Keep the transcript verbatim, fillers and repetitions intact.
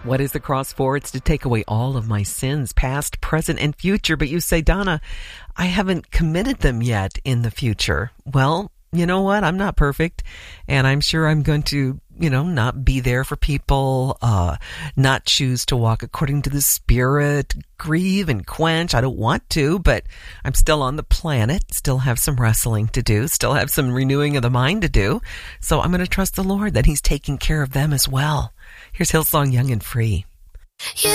What is the cross for? It's to take away all of my sins, past, present, and future. But you say, Donna, I haven't committed them yet in the future. Well, you know what? I'm not perfect, and I'm sure I'm going to, you know, not be there for people, uh, not choose to walk according to the Spirit, grieve and quench. I don't want to, but I'm still on the planet, still have some wrestling to do, still have some renewing of the mind to do. So I'm going to trust the Lord that He's taking care of them as well. Here's Hillsong Young and Free. You